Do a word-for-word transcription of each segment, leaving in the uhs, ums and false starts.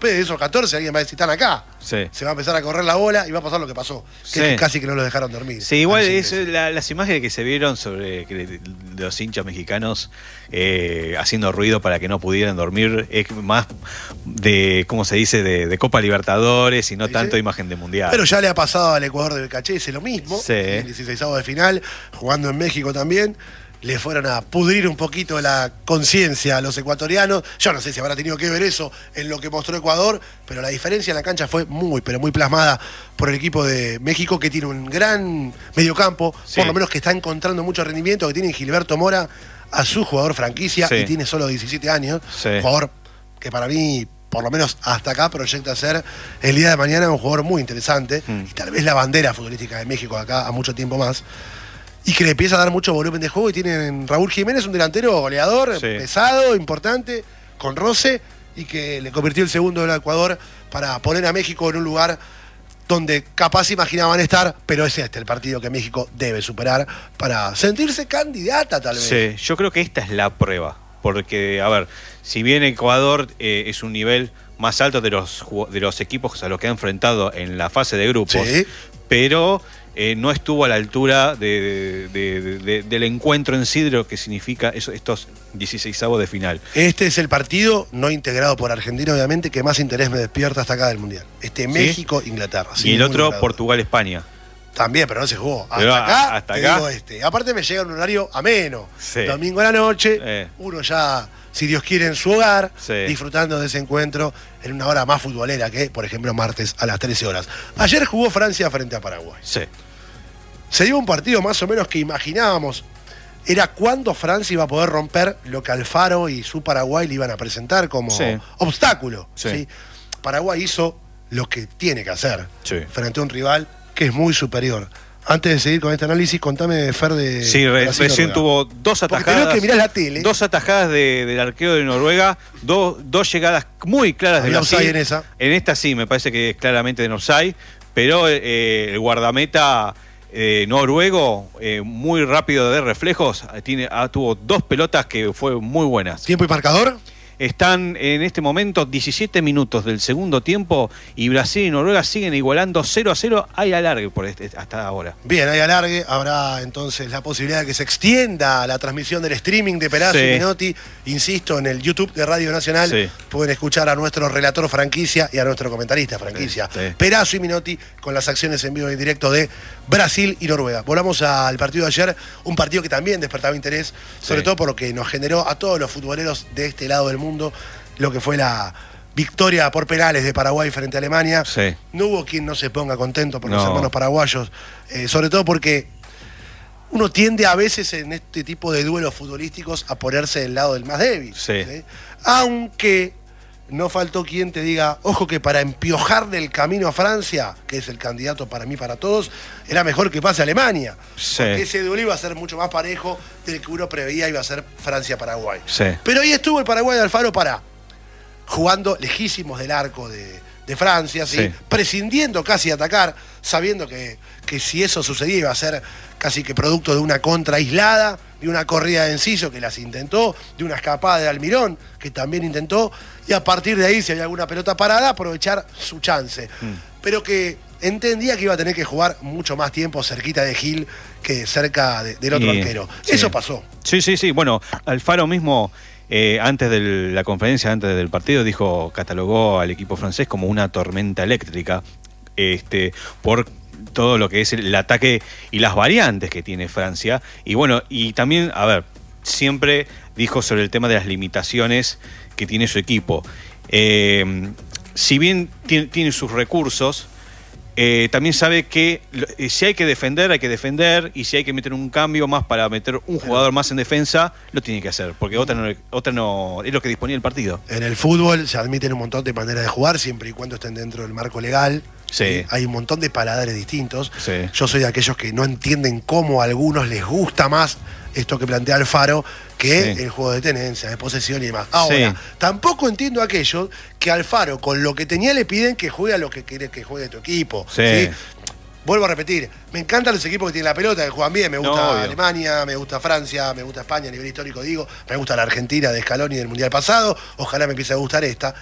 de esos catorce alguien va a decir, están acá. Sí. Se va a empezar a correr la bola y va a pasar lo que pasó. Que Sí. es que casi que no los dejaron dormir. Sí, igual es, la, las imágenes que se vieron sobre que, de los hinchas mexicanos eh, haciendo ruido para que no pudieran dormir, es más de, ¿cómo se dice?, de, de Copa Libertadores y no ¿Sí? tanto imagen de Mundial. Pero ya le ha pasado al Ecuador de Becachese lo mismo. Sí. En el dieciseisavo de final, jugando en México también. Le fueron a pudrir un poquito la conciencia a los ecuatorianos. Yo no sé si habrá tenido que ver eso en lo que mostró Ecuador, pero la diferencia en la cancha fue muy, pero muy plasmada por el equipo de México, que tiene un gran mediocampo, Sí. por lo menos que está encontrando mucho rendimiento, que tiene Gilberto Mora, a su jugador franquicia, Sí. y tiene solo diecisiete años. Sí. Jugador que para mí, por lo menos hasta acá, proyecta ser el día de mañana un jugador muy interesante, Mm. y tal vez la bandera futbolística de México de acá a mucho tiempo más. Y que le empieza a dar mucho volumen de juego. Y tienen Raúl Jiménez, un delantero goleador, Sí. pesado, importante, con roce, y que le convirtió el segundo del Ecuador para poner a México en un lugar donde capaz imaginaban estar, pero es este el partido que México debe superar para sentirse candidata, tal vez. Sí, yo creo que esta es la prueba. Porque, a ver, si bien Ecuador eh, es un nivel más alto de los, ju- de los equipos a los que ha enfrentado en la fase de grupos, Sí. pero eh, no estuvo a la altura de, de- de- de- del encuentro en sí, de lo que significa eso- estos dieciseisavos de final. Este es el partido, no integrado por Argentina, obviamente, que más interés me despierta hasta acá del Mundial. Este México-Inglaterra. y el otro, Portugal-España. También, pero no se jugó. Hasta Pero, acá, hasta te acá. digo este. Aparte me llega en un horario ameno. Sí. Domingo a la noche, Eh. uno ya, si Dios quiere, en su hogar, Sí. disfrutando de ese encuentro en una hora más futbolera que, por ejemplo, martes a las trece horas. Ayer jugó Francia frente a Paraguay. Sí. Se dio un partido más o menos que imaginábamos. Era cuando Francia iba a poder romper lo que Alfaro y su Paraguay le iban a presentar como Sí. obstáculo. Sí. ¿sí? Paraguay hizo lo que tiene que hacer Sí. frente a un rival que es muy superior. Antes de seguir con este análisis, contame, Fer, de Sí, re- Brasil, recién Noruega. tuvo dos Porque te atajadas. veo que mirás la tele. Dos atajadas de- del arquero de Noruega, dos, dos llegadas muy claras de Había Brasil. offside en esa. En esta sí, me parece que es claramente de offside, pero eh, el guardameta eh, noruego, eh, muy rápido de reflejos, tiene, ah, tuvo dos pelotas que fue muy buenas. ¿Tiempo y marcador? Están en este momento diecisiete minutos del segundo tiempo y Brasil y Noruega siguen igualando cero a cero. Hay alargue por este, hasta ahora. Bien, hay alargue. Habrá entonces la posibilidad de que se extienda la transmisión del streaming de Perazzo Sí. y Minotti. Insisto, en el YouTube de Radio Nacional Sí. pueden escuchar a nuestro relator franquicia y a nuestro comentarista franquicia. Sí, sí. Perazzo y Minotti con las acciones en vivo y en directo de Brasil y Noruega. Volvamos al partido de ayer, un partido que también despertaba interés, sobre Sí. todo por lo que nos generó a todos los futboleros de este lado del mundo, lo que fue la victoria por penales de Paraguay frente a Alemania. Sí. No hubo quien no se ponga contento por los No. hermanos paraguayos, eh, sobre todo porque uno tiende a veces en este tipo de duelos futbolísticos a ponerse del lado del más débil. Sí. ¿sí? Aunque no faltó quien te diga, ojo que para empiojar del camino a Francia, que es el candidato para mí, para todos, era mejor que pase a Alemania. Sí. Porque ese duelo iba a ser mucho más parejo del que uno preveía iba a ser Francia-Paraguay. Sí. Pero ahí estuvo el Paraguay de Alfaro para, jugando lejísimos del arco de, de Francia, ¿sí? Sí. prescindiendo casi de atacar, sabiendo que, que si eso sucedía iba a ser casi que producto de una contra aislada, de una corrida de Enciso que las intentó, de una escapada de Almirón que también intentó, y a partir de ahí, si había alguna pelota parada, aprovechar su chance. Mm. Pero que entendía que iba a tener que jugar mucho más tiempo cerquita de Gil que cerca de- del otro Y- arquero. sí. Eso pasó. Sí, sí, sí. Bueno, Alfaro mismo, eh, antes de la conferencia, antes del partido, dijo, catalogó al equipo francés como una tormenta eléctrica, este, por todo lo que es el, el ataque y las variantes que tiene Francia. Y bueno, y también, a ver, siempre dijo sobre el tema de las limitaciones que tiene su equipo. Eh, si bien tiene, tiene sus recursos, Eh, también sabe que eh, si hay que defender, hay que defender, y si hay que meter un cambio más para meter un jugador más en defensa, lo tiene que hacer, porque otra no, otra no es lo que disponía el partido. En el fútbol se admiten un montón de maneras de jugar, siempre y cuando estén dentro del marco legal. Sí. Hay un montón de paladares distintos. Sí. Yo soy de aquellos que no entienden cómo a algunos les gusta más esto que plantea Alfaro que Sí. el juego de tenencia, de posesión y demás. Ahora, Sí. tampoco entiendo a aquellos que Alfaro, con lo que tenía, le piden que juegue a lo que quiere que juegue tu equipo. Sí. ¿sí? Vuelvo a repetir, me encantan los equipos que tienen la pelota, que juegan bien. Me gusta No, obvio. Alemania, me gusta Francia, me gusta España a nivel histórico, digo. Me gusta la Argentina de Scaloni del Mundial pasado. Ojalá me empiece a gustar esta.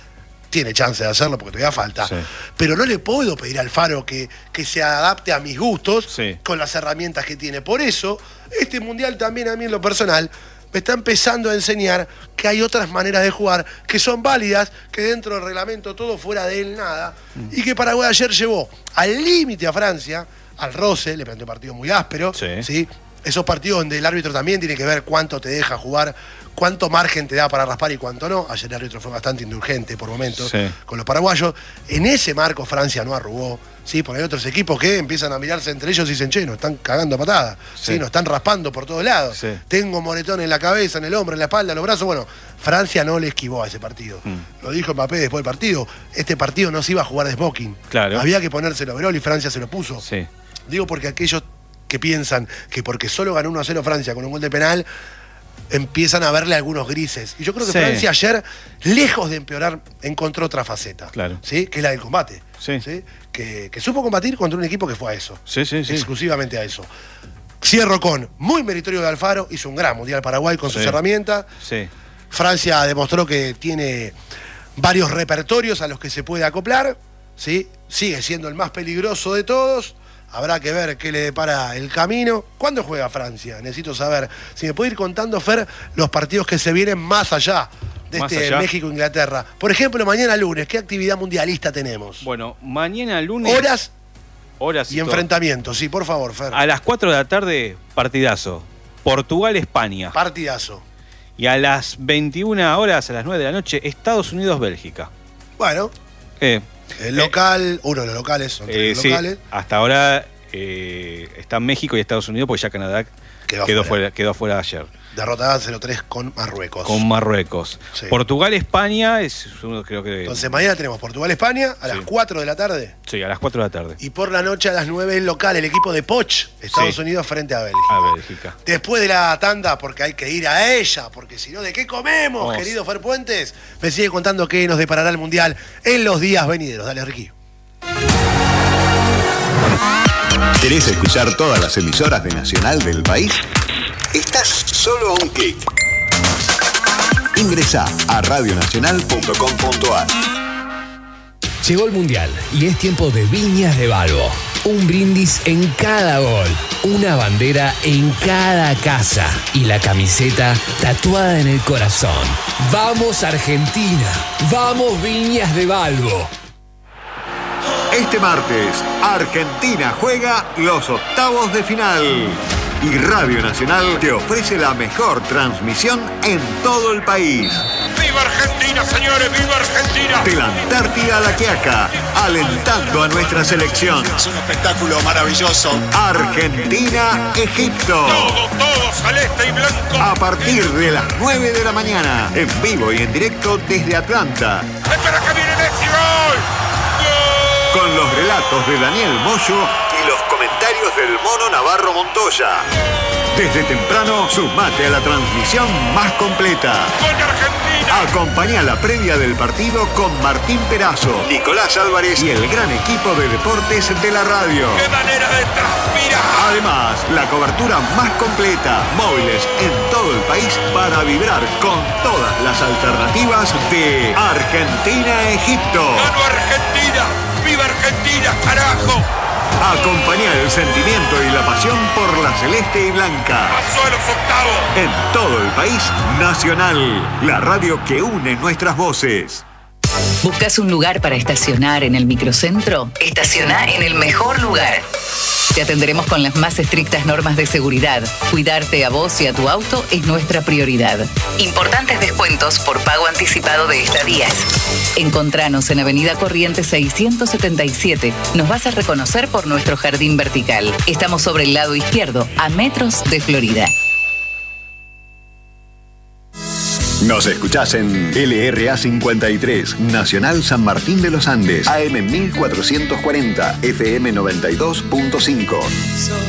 tiene chance de hacerlo porque todavía falta. Sí. Pero no le puedo pedir al Faro que, que se adapte a mis gustos sí. con las herramientas que tiene. Por eso, este Mundial también a mí en lo personal me está empezando a enseñar que hay otras maneras de jugar que son válidas, que dentro del reglamento todo fuera de él nada, mm. y que Paraguay ayer llevó al límite a Francia, al roce, le planteó un partido muy áspero, sí. ¿sí? Esos partidos donde el árbitro también tiene que ver cuánto te deja jugar, cuánto margen te da para raspar y cuánto no. Ayer el árbitro fue bastante indulgente por momentos sí. con los paraguayos. En ese marco Francia no arrugó, ¿sí? Porque hay otros equipos que empiezan a mirarse entre ellos y dicen, che, nos están cagando a patadas, sí. ¿sí? Nos están raspando por todos lados. Sí. Tengo moretón en la cabeza, en el hombro, en la espalda, en los brazos. Bueno, Francia no le esquivó a ese partido. Mm. Lo dijo Mbappé después del partido. Este partido no se iba a jugar de smoking. Claro. Había que ponerse el overol y Francia se lo puso. Sí. Digo porque aquellos que piensan que porque solo ganó uno a cero Francia con un gol de penal, empiezan a verle algunos grises. Y yo creo que sí. Francia ayer, lejos de empeorar, encontró otra faceta, claro. ¿sí? Que es la del combate. Sí. ¿sí? Que, que supo combatir contra un equipo que fue a eso. Sí, sí, sí. Exclusivamente a eso. Cierro con, muy meritorio de Alfaro, hizo un gran Mundial Paraguay con sí. sus herramientas. Sí. Francia demostró que tiene varios repertorios a los que se puede acoplar. ¿sí? Sigue siendo el más peligroso de todos. Habrá que ver qué le depara el camino. ¿Cuándo juega Francia? Necesito saber. Si me puede ir contando, Fer, los partidos que se vienen más allá de más este México-Inglaterra. Por ejemplo, mañana lunes, ¿qué actividad mundialista tenemos? Bueno, mañana lunes... Horas, horas y, y enfrentamientos. Sí, por favor, Fer. A las cuatro de la tarde, partidazo. Portugal-España. Partidazo. Y a las veintiuna horas, a las nueve de la noche, Estados Unidos-Bélgica. Bueno. Eh... El local, uno de los locales, son tres eh, locales. Sí, hasta ahora eh, están México y Estados Unidos, porque ya Canadá quedó, quedó, fuera, quedó fuera ayer. Derrotada cero tres con Marruecos. Con Marruecos. Sí. Portugal-España es uno, creo que... Entonces mañana tenemos Portugal-España a sí. las cuatro de la tarde. Sí, a las cuatro de la tarde. Y por la noche a las nueve el local, el equipo de Poch, Estados sí. Unidos frente a Bélgica. A Bélgica. Después de la tanda, porque hay que ir a ella, porque si no, ¿de qué comemos, Vamos. querido Fer Puentes? Me sigue contando qué nos deparará el Mundial en los días venideros. Dale, Ricky. ¿Querés escuchar todas las emisoras de Nacional del país? Estás solo a un clic. Ingresá a radio nacional punto com punto a r. Llegó el Mundial y es tiempo de Viñas de Balbo. Un brindis en cada gol, una bandera en cada casa y la camiseta tatuada en el corazón. ¡Vamos Argentina! ¡Vamos Viñas de Balbo! Este martes, Argentina juega los octavos de final. Y Radio Nacional te ofrece la mejor transmisión en todo el país. ¡Viva Argentina, señores! ¡Viva Argentina! De la Antártida a la Quiaca, alentando a nuestra selección. Es un espectáculo maravilloso. Argentina-Egipto. Todo, todo, celeste y blanco. A partir de las nueve de la mañana, en vivo y en directo desde Atlanta. ¡Espera que viene Messi! ¡Gol! Con los relatos de Daniel Moyo y los comentarios del Mono Navarro Montoya. Desde temprano, sumate a la transmisión más completa. ¡Gol Argentina! Acompañá la previa del partido con Martín Perazo, Nicolás Álvarez y el gran equipo de deportes de la radio. ¡Qué manera de transpirar! Además, la cobertura más completa, móviles en todo el país para vibrar con todas las alternativas de Argentina-Egipto. ¡Gano Argentina! ¡Viva Argentina, carajo! Acompañar el sentimiento y la pasión por la celeste y blanca. ¡Pasó a los octavos! En todo el país, Nacional, la radio que une nuestras voces. ¿Buscas un lugar para estacionar en el microcentro? Estaciona en el mejor lugar. Te atenderemos con las más estrictas normas de seguridad. Cuidarte a vos y a tu auto es nuestra prioridad. Importantes descuentos por pago anticipado de estadías. Encontranos en Avenida Corrientes seiscientos setenta y siete. Nos vas a reconocer por nuestro jardín vertical. Estamos sobre el lado izquierdo, a metros de Florida. Nos escuchás en L R A cincuenta y tres, Nacional San Martín de los Andes, A M mil cuatrocientos cuarenta, F M noventa y dos punto cinco.